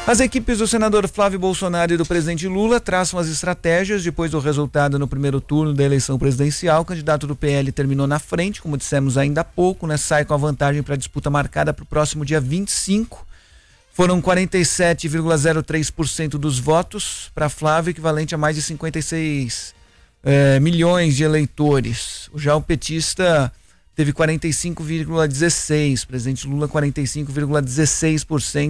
As equipes do senador Flávio Bolsonaro e do presidente Lula traçam as estratégias depois do resultado no primeiro turno da eleição presidencial. O candidato do PL terminou na frente, como dissemos ainda há pouco, né? Sai com a vantagem para a disputa marcada para o próximo dia 25. Foram 47,03% dos votos para Flávio, equivalente a mais de 56 milhões de eleitores. Já o petista teve 45,16%, presidente Lula 45,16%.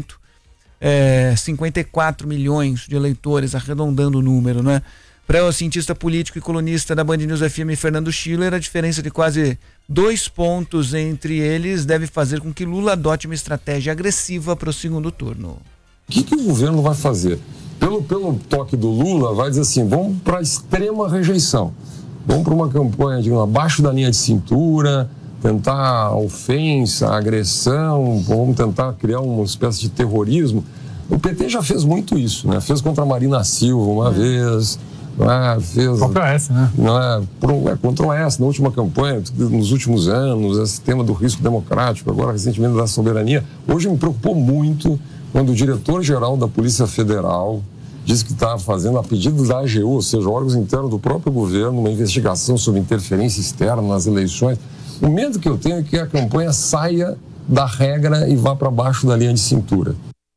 54 milhões de eleitores, arredondando o número, né? Para o cientista político e colunista da Band News FM, Fernando Schiller, a diferença de quase 2 pontos entre eles deve fazer com que Lula adote uma estratégia agressiva para o segundo turno. O que o governo vai fazer? Pelo toque do Lula, vai dizer assim, vamos para a extrema rejeição, vamos para uma campanha, digamos, abaixo da linha de cintura, tentar a ofensa, a agressão, vamos tentar criar uma espécie de terrorismo. O PT já fez muito isso, né? Fez contra a Marina Silva uma vez, fez... Contra o Aécio, né? Contra o Aécio, na última campanha, nos últimos anos, esse tema do risco democrático, agora recentemente da soberania. Hoje me preocupou muito quando o diretor-geral da Polícia Federal disse que estava fazendo, a pedido da AGU, ou seja, órgãos internos do próprio governo, uma investigação sobre interferência externa nas eleições. O medo que eu tenho é que a campanha saia da regra e vá para baixo da linha de cintura.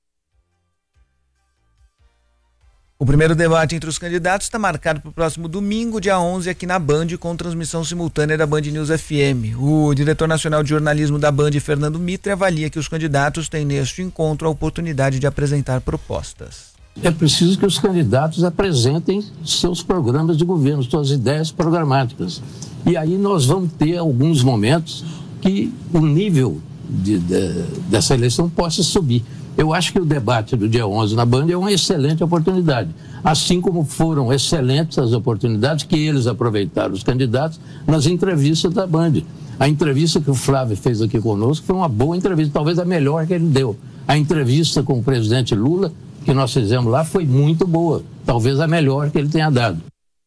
O primeiro debate entre os candidatos está marcado para o próximo domingo, dia 11, aqui na Band, com transmissão simultânea da Band News FM. O diretor nacional de jornalismo da Band, Fernando Mitre, avalia que os candidatos têm neste encontro a oportunidade de apresentar propostas. É preciso que os candidatos apresentem seus programas de governo, suas ideias programáticas. E aí nós vamos ter alguns momentos que o nível dessa eleição possa subir. Eu acho que o debate do dia 11 na Band é uma excelente oportunidade. Assim como foram excelentes as oportunidades que eles aproveitaram, os candidatos, nas entrevistas da Band. A entrevista que o Flávio fez aqui conosco foi uma boa entrevista, talvez a melhor que ele deu. A entrevista com o presidente Lula, que nós fizemos lá, foi muito boa, talvez a melhor que ele tenha dado.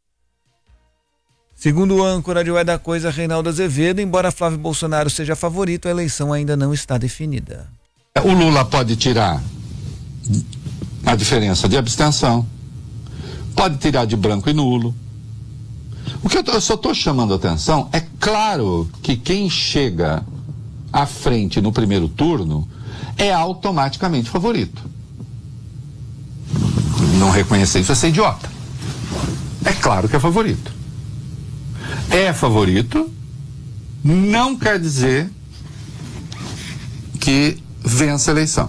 Segundo o âncora de Ué da Coisa, Reinaldo Azevedo, embora Flávio Bolsonaro seja favorito, a eleição ainda não está definida. O Lula pode tirar a diferença de abstenção, pode tirar de branco e nulo. O que eu só estou chamando a atenção é claro que quem chega à frente no primeiro turno é automaticamente favorito. Não reconhecer isso é ser idiota. É claro que é favorito. É favorito, não quer dizer que vença a eleição.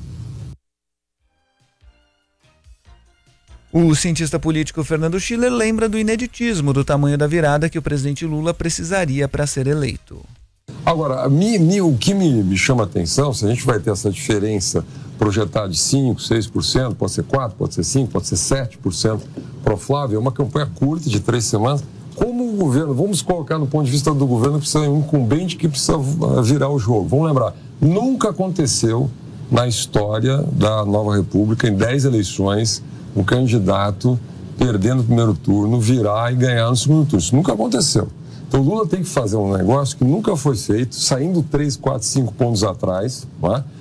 O cientista político Fernando Schiller lembra do ineditismo do tamanho da virada que o presidente Lula precisaria para ser eleito. Agora, o que me chama a atenção, se a gente vai ter essa diferença projetada de 5%, 6%, pode ser 4%, pode ser 5%, pode ser 7% para o Flávio, é uma campanha curta de 3 semanas. Como o governo, vamos colocar no ponto de vista do governo, precisa um incumbente que precisa virar o jogo. Vamos lembrar, nunca aconteceu na história da Nova República, em 10 eleições, um candidato perdendo o primeiro turno, virar e ganhar no segundo turno. Isso nunca aconteceu. Então o Lula tem que fazer um negócio que nunca foi feito, saindo 3, 4, 5 pontos atrás, não é?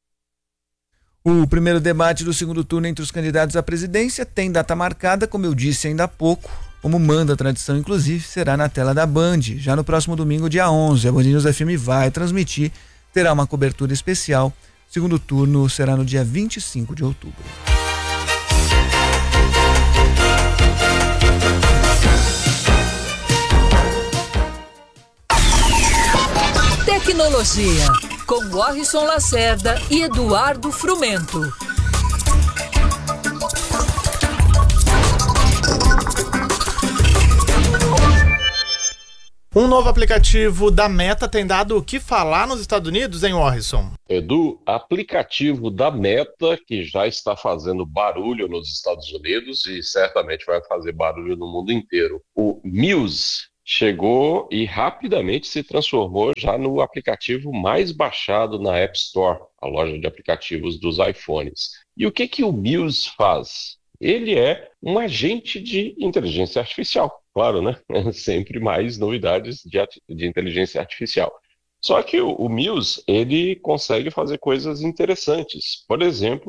O primeiro debate do segundo turno entre os candidatos à presidência tem data marcada, como eu disse ainda há pouco, como manda a tradição, inclusive, será na tela da Band, já no próximo domingo, dia 11. A Band News FM vai transmitir, terá uma cobertura especial. O segundo turno será no dia 25 de outubro. Tecnologia, com Warrison Lacerda e Eduardo Frumento. Um novo aplicativo da Meta tem dado o que falar nos Estados Unidos, hein, Warrison? Edu, aplicativo da Meta, que já está fazendo barulho nos Estados Unidos e certamente vai fazer barulho no mundo inteiro. O Muse chegou e rapidamente se transformou já no aplicativo mais baixado na App Store, a loja de aplicativos dos iPhones. E o que o Muse faz? Ele é um agente de inteligência artificial. Claro, né? Sempre mais novidades de inteligência artificial. Só que o Muse, ele consegue fazer coisas interessantes. Por exemplo,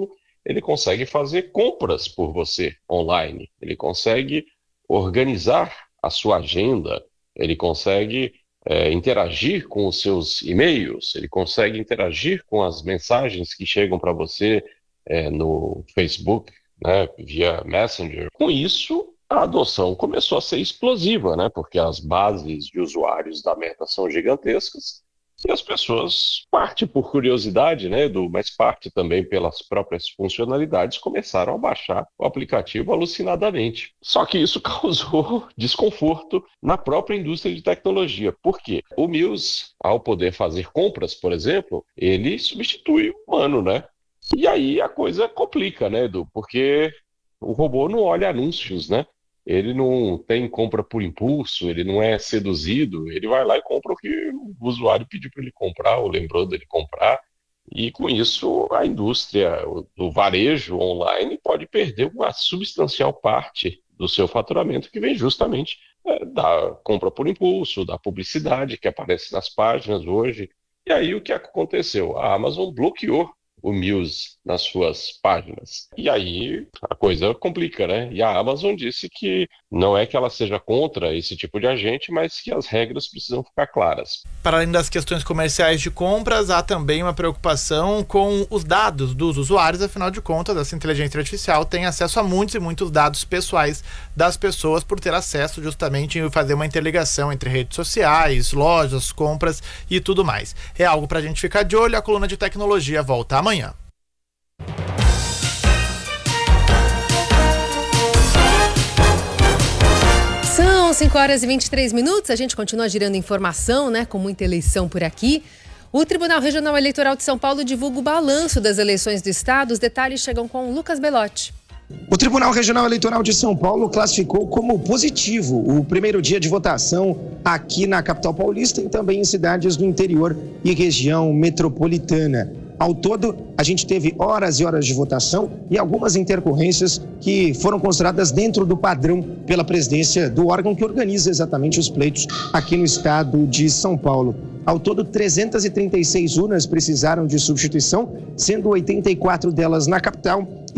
ele consegue fazer compras por você online, ele consegue organizar a sua agenda, ele consegue interagir com os seus e-mails, ele consegue interagir com as mensagens que chegam para você no Facebook, né, via Messenger. Com isso, a adoção começou a ser explosiva, né, porque as bases de usuários da Meta são gigantescas e as pessoas, parte por curiosidade, né, Edu, mas parte também pelas próprias funcionalidades, começaram a baixar o aplicativo alucinadamente. Só que isso causou desconforto na própria indústria de tecnologia. Por quê? O Muse, ao poder fazer compras, por exemplo, ele substitui o humano, né? E aí a coisa complica, né, Edu? Porque o robô não olha anúncios, né? Ele não tem compra por impulso, ele não é seduzido, ele vai lá e compra o que o usuário pediu para ele comprar ou lembrou dele comprar. E com isso a indústria do varejo online pode perder uma substancial parte do seu faturamento que vem justamente da compra por impulso, da publicidade que aparece nas páginas hoje. E aí o que aconteceu? A Amazon bloqueou o Muse nas suas páginas. E aí a coisa complica, né? E a Amazon disse que não é que ela seja contra esse tipo de agente, mas que as regras precisam ficar claras. Para além das questões comerciais de compras, há também uma preocupação com os dados dos usuários. Afinal de contas, essa inteligência artificial tem acesso a muitos e muitos dados pessoais das pessoas por ter acesso justamente em fazer uma interligação entre redes sociais, lojas, compras e tudo mais. É algo para a gente ficar de olho. A coluna de tecnologia volta amanhã. São 5h23, a gente continua girando informação, né, com muita eleição por aqui. O Tribunal Regional Eleitoral de São Paulo divulga o balanço das eleições do estado. Os detalhes chegam com Lucas Belotti. O Tribunal Regional Eleitoral de São Paulo classificou como positivo o primeiro dia de votação aqui na capital paulista e também em cidades do interior e região metropolitana. Ao todo, a gente teve horas e horas de votação e algumas intercorrências que foram consideradas dentro do padrão pela presidência do órgão que organiza exatamente os pleitos aqui no estado de São Paulo. Ao todo, 336 urnas precisaram de substituição, sendo 84 delas na capital e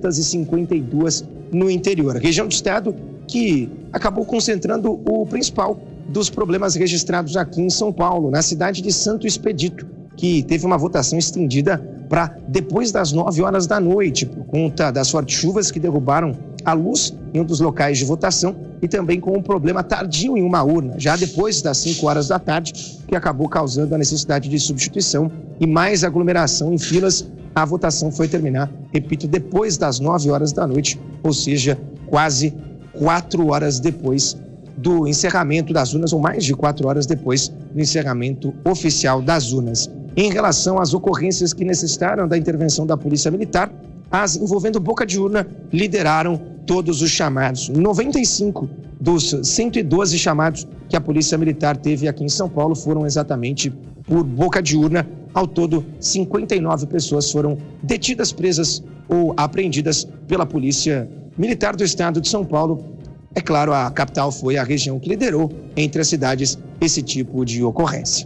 252 no interior. A região do estado que acabou concentrando o principal dos problemas registrados aqui em São Paulo, na cidade de Santo Expedito, que teve uma votação estendida para depois das 9 horas da noite, por conta das fortes chuvas que derrubaram a luz em um dos locais de votação e também com um problema tardio em uma urna, já depois das 5 horas da tarde, que acabou causando a necessidade de substituição e mais aglomeração em filas. A votação foi terminar, repito, depois das 9 horas da noite, ou seja, quase 4 horas depois do encerramento das urnas, ou mais de 4 horas depois do encerramento oficial das urnas. Em relação às ocorrências que necessitaram da intervenção da Polícia Militar, as envolvendo boca de urna lideraram todos os chamados. 95 dos 112 chamados que a Polícia Militar teve aqui em São Paulo foram exatamente por boca de urna. Ao todo, 59 pessoas foram detidas, presas ou apreendidas pela Polícia Militar do Estado de São Paulo. É claro, a capital foi a região que liderou entre as cidades esse tipo de ocorrência.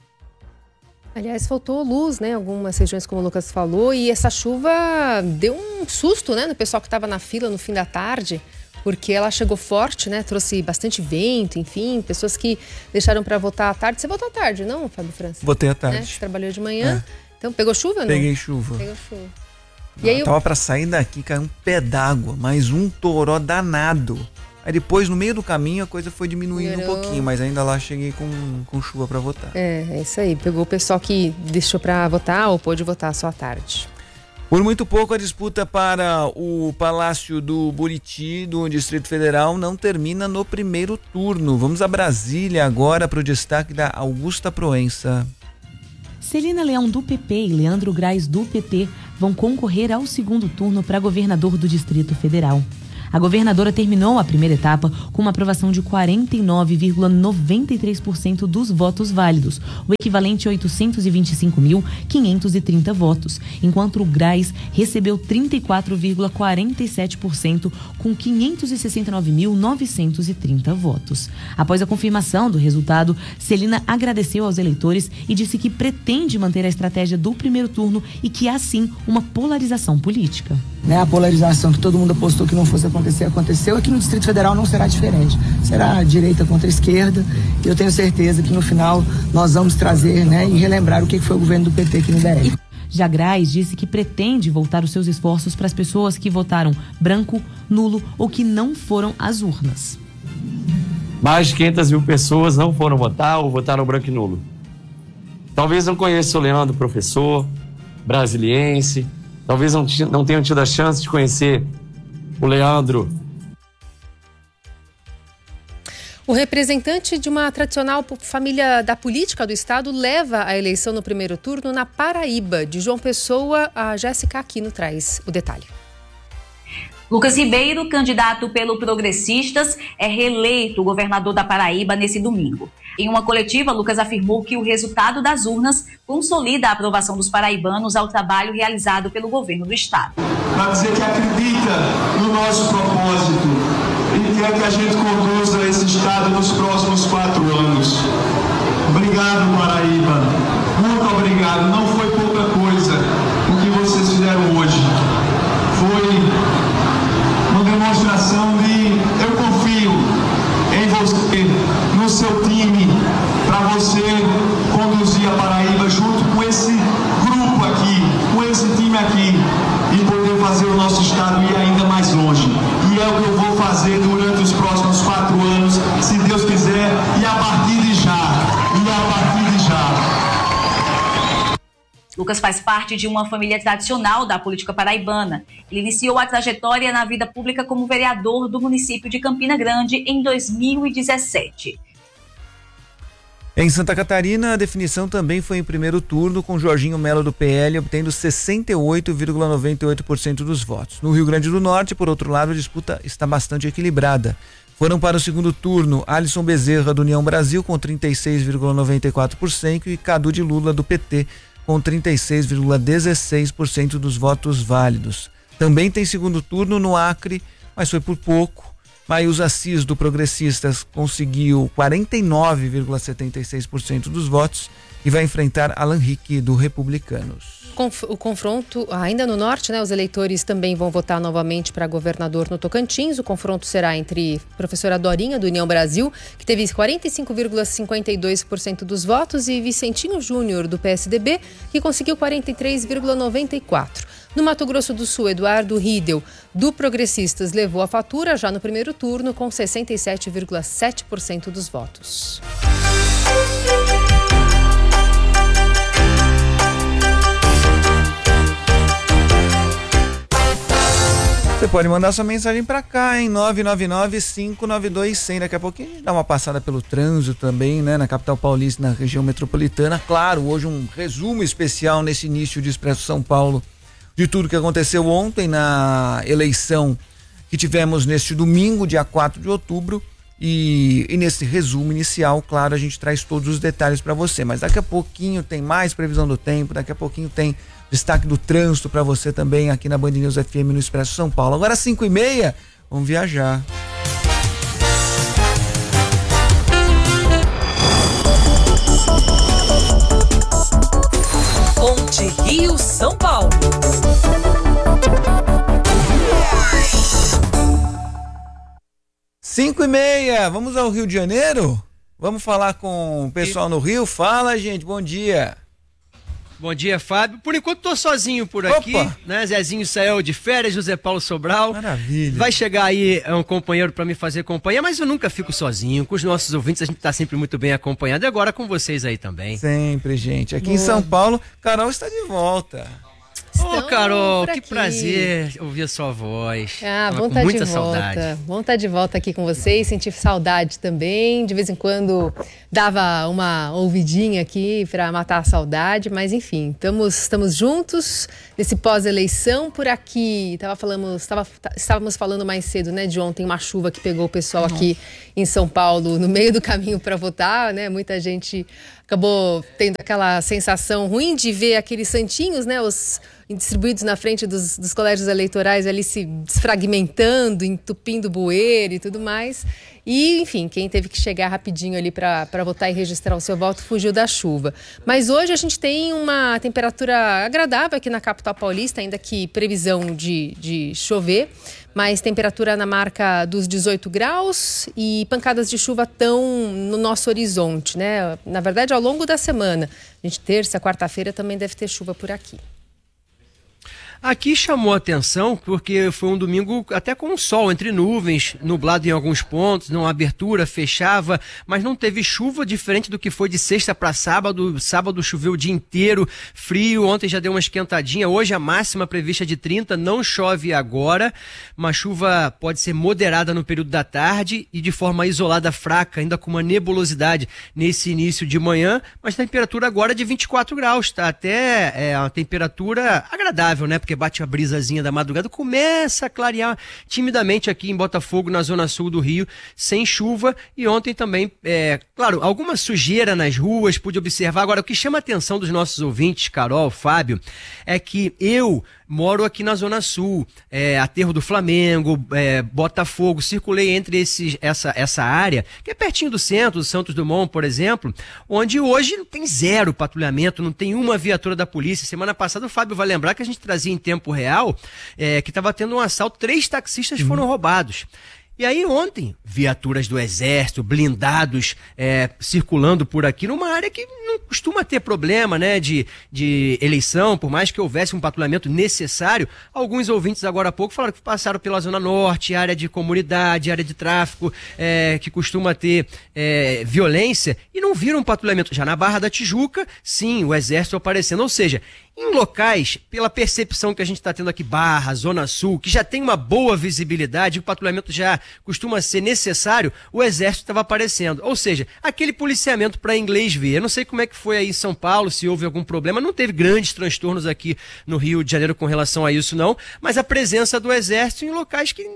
Aliás, faltou luz, né? Algumas regiões, como o Lucas falou, e essa chuva deu um susto, né, no pessoal que estava na fila no fim da tarde, porque ela chegou forte, né? Trouxe bastante vento, enfim, pessoas que deixaram para votar à tarde. Você votou à tarde, não, Fábio França? Votei à tarde. Né? Você trabalhou de manhã. Então, pegou chuva, não? Peguei chuva. Pegou chuva. E aí tava para sair daqui, caiu um pé d'água, mais um toró danado. Aí depois, no meio do caminho, a coisa foi diminuindo um pouquinho, mas ainda lá cheguei com chuva para votar. É isso aí. Pegou o pessoal que deixou para votar ou pôde votar só à tarde. Por muito pouco, a disputa para o Palácio do Buriti, do Distrito Federal, não termina no primeiro turno. Vamos a Brasília agora para o destaque da Augusta Proença. Celina Leão, do PP, e Leandro Graz, do PT, vão concorrer ao segundo turno para governador do Distrito Federal. A governadora terminou a primeira etapa com uma aprovação de 49,93% dos votos válidos, o equivalente a 825.530 votos, enquanto o Graz recebeu 34,47% com 569.930 votos. Após a confirmação do resultado, Celina agradeceu aos eleitores e disse que pretende manter a estratégia do primeiro turno e que há sim uma polarização política. A polarização que todo mundo apostou que não fosse acontecer, aconteceu. Aqui no Distrito Federal não será diferente. Será direita contra esquerda. E eu tenho certeza que no final nós vamos trazer, e relembrar o que foi o governo do PT aqui no DF. Já Graz disse que pretende voltar os seus esforços para as pessoas que votaram branco, nulo ou que não foram às urnas. Mais de 500 mil pessoas não foram votar ou votaram branco e nulo. Talvez não conheça o Leandro, professor, brasiliense. Talvez não tenham tido a chance de conhecer o Leandro. O representante de uma tradicional família da política do estado leva a eleição no primeiro turno na Paraíba. De João Pessoa, a Jéssica Aquino traz o detalhe. Lucas Ribeiro, candidato pelo Progressistas, é reeleito governador da Paraíba nesse domingo. Em uma coletiva, Lucas afirmou que o resultado das urnas consolida a aprovação dos paraibanos ao trabalho realizado pelo governo do estado. Para dizer que acredita no nosso propósito e quer que a gente conduza esse estado nos próximos 4 anos. Obrigado, Paraíba. Muito obrigado. Não foi pouca coisa o que vocês fizeram hoje. Foi uma demonstração de eu confio em você, no seu time, para você conduzir a Paraíba junto com esse grupo aqui, com esse time aqui, e poder fazer o nosso estado ir ainda mais longe. E é o que eu vou fazer durante os próximos 4 anos, se Deus quiser, e a partir de já. Lucas faz parte de uma família tradicional da política paraibana. Ele iniciou a trajetória na vida pública como vereador do município de Campina Grande em 2017. Em Santa Catarina, a definição também foi em primeiro turno, com Jorginho Melo do PL obtendo 68,98% dos votos. No Rio Grande do Norte, por outro lado, a disputa está bastante equilibrada. Foram para o segundo turno Alisson Bezerra do União Brasil com 36,94% e Cadu de Lula do PT com 36,16% dos votos válidos. Também tem segundo turno no Acre, mas foi por pouco. Maius Assis do Progressistas conseguiu 49,76% dos votos e vai enfrentar Alan Rick do Republicanos. O confronto, ainda no norte, os eleitores também vão votar novamente para governador no Tocantins. O confronto será entre a professora Dorinha, do União Brasil, que teve 45,52% dos votos, e Vicentinho Júnior, do PSDB, que conseguiu 43,94%. No Mato Grosso do Sul, Eduardo Riedel, do Progressistas, levou a fatura já no primeiro turno com 67,7% dos votos. Você pode mandar sua mensagem para cá, hein? 999-592-100. Daqui a pouquinho a gente dá uma passada pelo trânsito também, na capital paulista, na região metropolitana. Claro, hoje um resumo especial nesse início de Expresso São Paulo de tudo que aconteceu ontem na eleição que tivemos neste domingo, dia 4 de outubro. E nesse resumo inicial, claro, a gente traz todos os detalhes para você. Mas daqui a pouquinho tem mais previsão do tempo, daqui a pouquinho tem destaque do trânsito para você também aqui na Band News FM no Expresso São Paulo. Agora 5h30, vamos viajar. Ponte Rio São Paulo. Cinco e meia, vamos ao Rio de Janeiro? Vamos falar com o pessoal no Rio? Fala, gente, bom dia. Bom dia, Fábio. Por enquanto tô sozinho por aqui, Zezinho saiu de férias, José Paulo Sobral. Maravilha. Vai chegar aí um companheiro para me fazer companhia, mas eu nunca fico sozinho. Com os nossos ouvintes a gente tá sempre muito bem acompanhado, e agora com vocês aí também. Sempre, gente. Aqui em São Paulo, Carol está de volta. Carol, que prazer ouvir a sua voz. Bom estar de volta. Saudade. Bom estar de volta aqui com vocês, sentir saudade também. De vez em quando dava uma ouvidinha aqui para matar a saudade, mas enfim, estamos juntos nesse pós-eleição por aqui. Estávamos falando mais cedo, né, de ontem, uma chuva que pegou o pessoal aqui em São Paulo no meio do caminho para votar, né? Muita gente acabou tendo aquela sensação ruim de ver aqueles santinhos, né, os distribuídos na frente dos colégios eleitorais ali se desfragmentando, entupindo bueiro e tudo mais. E, enfim, quem teve que chegar rapidinho ali para votar e registrar o seu voto fugiu da chuva. Mas hoje a gente tem uma temperatura agradável aqui na capital paulista, ainda que previsão de chover, mas temperatura na marca dos 18 graus e pancadas de chuva estão no nosso horizonte, né? Na verdade, ao longo da semana. A gente, terça, quarta-feira também deve ter chuva por aqui. Aqui chamou a atenção porque foi um domingo até com sol entre nuvens, nublado em alguns pontos, não abertura, fechava, mas não teve chuva, diferente do que foi de sexta para sábado. Sábado choveu o dia inteiro, frio, ontem já deu uma esquentadinha, hoje a máxima prevista de 30, não chove agora, uma chuva pode ser moderada no período da tarde e de forma isolada fraca, ainda com uma nebulosidade nesse início de manhã, mas temperatura agora de 24 graus, tá até uma temperatura agradável, né? Porque bate a brisazinha da madrugada, começa a clarear timidamente aqui em Botafogo, na zona sul do Rio, sem chuva, e ontem também, claro, alguma sujeira nas ruas, pude observar. Agora, o que chama a atenção dos nossos ouvintes, Carol, Fábio, é que eu moro aqui na Zona Sul, Aterro do Flamengo, Botafogo, circulei entre essa área, que é pertinho do centro, do Santos Dumont, por exemplo, onde hoje tem zero patrulhamento, não tem uma viatura da polícia. Semana passada o Fábio vai lembrar que a gente trazia em tempo real que estava tendo um assalto, 3 taxistas foram roubados. E aí ontem, viaturas do Exército, blindados, circulando por aqui, numa área que não costuma ter problema, né, de eleição, por mais que houvesse um patrulhamento necessário. Alguns ouvintes agora há pouco falaram que passaram pela Zona Norte, área de comunidade, área de tráfico, que costuma ter violência, e não viram um patrulhamento. Já na Barra da Tijuca, sim, o Exército aparecendo, ou seja, em locais, pela percepção que a gente está tendo aqui, Barra, Zona Sul, que já tem uma boa visibilidade, o patrulhamento já costuma ser necessário, o Exército estava aparecendo. Ou seja, aquele policiamento para inglês ver. Eu não sei como é que foi aí em São Paulo, se houve algum problema, não teve grandes transtornos aqui no Rio de Janeiro com relação a isso não, mas a presença do Exército em locais que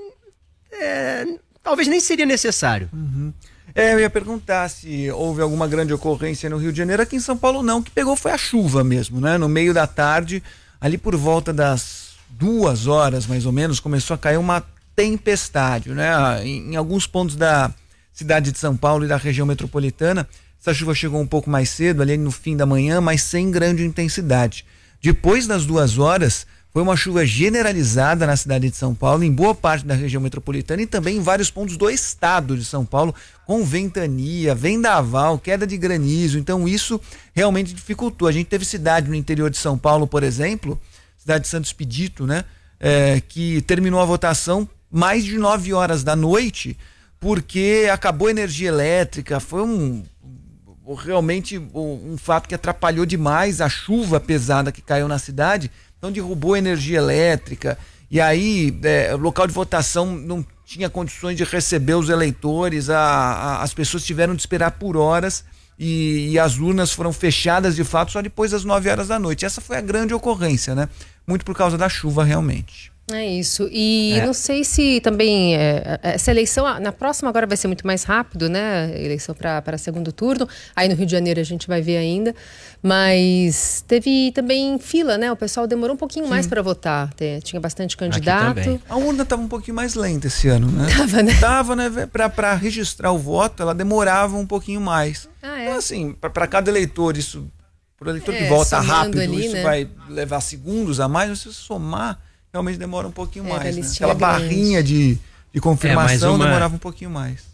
talvez nem seria necessário. Uhum. Eu ia perguntar se houve alguma grande ocorrência no Rio de Janeiro. Aqui em São Paulo não, o que pegou foi a chuva mesmo, né? No meio da tarde, ali por volta das 2 horas mais ou menos, começou a cair uma tempestade, né? Em alguns pontos da cidade de São Paulo e da região metropolitana, essa chuva chegou um pouco mais cedo, ali no fim da manhã, mas sem grande intensidade. Depois das 2 horas, foi uma chuva generalizada na cidade de São Paulo, em boa parte da região metropolitana e também em vários pontos do estado de São Paulo, com ventania, vendaval, queda de granizo. Então isso realmente dificultou. A gente teve cidade no interior de São Paulo, por exemplo, cidade de Santo Expedito, né? Que terminou a votação mais de 9 horas da noite, porque acabou a energia elétrica. Foi realmente um fato que atrapalhou demais a chuva pesada que caiu na cidade. Então derrubou a energia elétrica, e aí o local de votação não tinha condições de receber os eleitores, as pessoas tiveram de esperar por horas e as urnas foram fechadas de fato só depois das 9 horas da noite. Essa foi a grande ocorrência, né? Muito por causa da chuva realmente. É isso. E não sei se também essa eleição, na próxima agora vai ser muito mais rápido, né? Eleição para segundo turno. Aí no Rio de Janeiro a gente vai ver ainda. Mas teve também fila, né? O pessoal demorou um pouquinho mais para votar. Tinha bastante candidato. A urna estava um pouquinho mais lenta esse ano, né? Tava, né? Para registrar o voto, ela demorava um pouquinho mais. Então, assim, para cada eleitor, isso, para o eleitor que vota rápido, ali, isso, né? Vai levar segundos a mais. Se você somar, realmente demora um pouquinho mais, né? Aquela barrinha de confirmação demorava um pouquinho mais.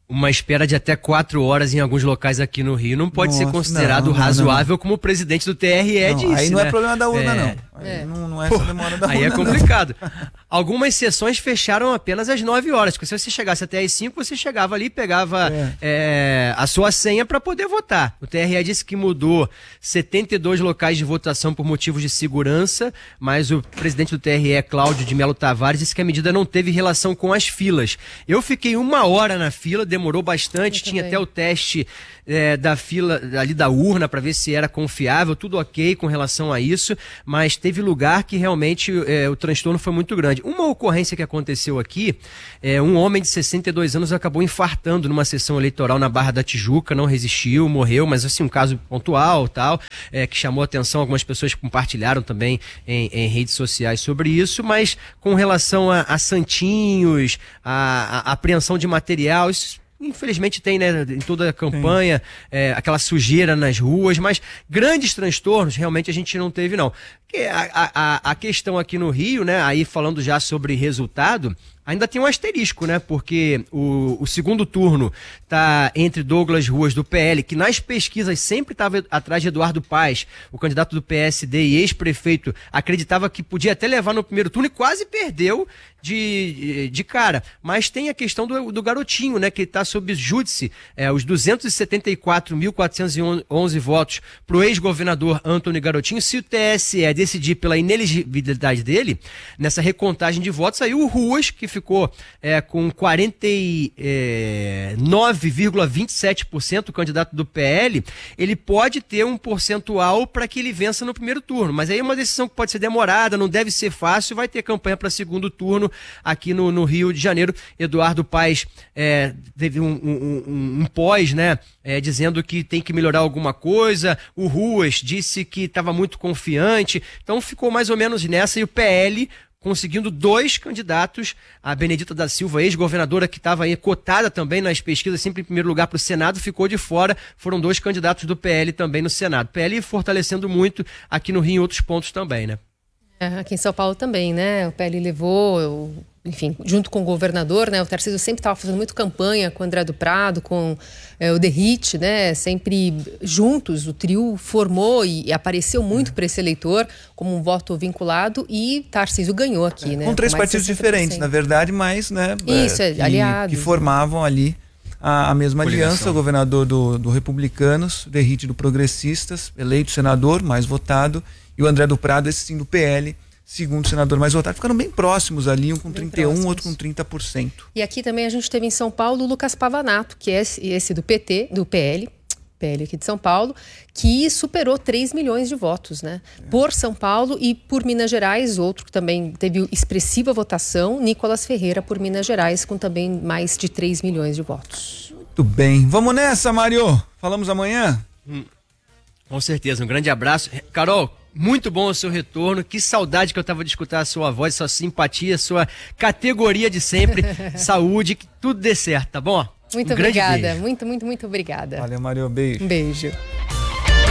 uma espera de até 4 horas em alguns locais aqui no Rio não pode ser considerado razoável, como o presidente do TRE disse. Aí não né? é problema da urna, não. Aí não é essa demora da urna. Aí é complicado. Algumas sessões fecharam apenas às 9 horas. Porque se você chegasse até às 5, você chegava ali e pegava a sua senha para poder votar. O TRE disse que mudou 72 locais de votação por motivos de segurança, mas o presidente do TRE, Cláudio de Melo Tavares, disse que a medida não teve relação com as filas. Eu fiquei 1 hora na fila, demorou bastante, tinha até o teste da fila ali da urna para ver se era confiável, tudo ok com relação a isso, mas teve lugar que realmente o transtorno foi muito grande. Uma ocorrência que aconteceu aqui, um homem de 62 anos acabou infartando numa sessão eleitoral na Barra da Tijuca, não resistiu, morreu, mas assim, um caso pontual, tal, que chamou a atenção, algumas pessoas compartilharam também em redes sociais sobre isso, mas com relação a santinhos, a apreensão de material, isso infelizmente tem, né, em toda a campanha, aquela sujeira nas ruas, mas grandes transtornos realmente a gente não teve, não. A questão aqui no Rio, né, aí falando já sobre resultado, ainda tem um asterisco, né, porque o segundo turno tá entre Douglas Ruas do PL, que nas pesquisas sempre estava atrás de Eduardo Paes, o candidato do PSD e ex-prefeito, acreditava que podia até levar no primeiro turno e quase perdeu de cara. Mas tem a questão do garotinho, né, que está sob júdice, os 274.411 votos pro ex-governador Antônio Garotinho. Se o TSE decidir pela inelegibilidade dele, nessa recontagem de votos, aí o Ruas, que ficou com 49,27%, o candidato do PL, ele pode ter um percentual para que ele vença no primeiro turno. Mas aí é uma decisão que pode ser demorada, não deve ser fácil, vai ter campanha para segundo turno aqui no Rio de Janeiro. Eduardo Paes teve um pós, né, dizendo que tem que melhorar alguma coisa. O Ruas disse que estava muito confiante, então ficou mais ou menos nessa, e o PL conseguindo 2 candidatos, a Benedita da Silva, ex-governadora, que estava aí cotada também nas pesquisas, sempre em primeiro lugar para o Senado, ficou de fora. Foram 2 candidatos do PL também no Senado. PL fortalecendo muito aqui no Rio em outros pontos também, né? Aqui em São Paulo também, né? O PL levou, enfim, junto com o governador, né? O Tarcísio sempre estava fazendo muito campanha com o André do Prado, com o Derrite, né? Sempre juntos, o trio formou e apareceu muito para esse eleitor como um voto vinculado, e Tarcísio ganhou aqui, né? Com 3 partidos diferentes, na verdade, mas, né? Isso, aliados. Que formavam ali a mesma aliança. O governador do Republicanos, Derrite do Progressistas, eleito senador, mais votado, e o André do Prado, esse sim do PL, segundo senador mais votado. Ficaram bem próximos ali, um com 31%, outro com 30%. E aqui também a gente teve em São Paulo o Lucas Pavanato, que é esse do PT, do PL aqui de São Paulo, que superou 3 milhões de votos, né? Por São Paulo e por Minas Gerais, outro que também teve expressiva votação, Nicolas Ferreira, por Minas Gerais, com também mais de 3 milhões de votos. Muito bem. Vamos nessa, Mário. Falamos amanhã? Com certeza. Um grande abraço. Carol, muito bom o seu retorno. Que saudade que eu tava de escutar a sua voz, sua simpatia, sua categoria de sempre. Saúde, que tudo dê certo, tá bom? Muito obrigada. Muito obrigada. Valeu, Mário. Beijo. Um beijo.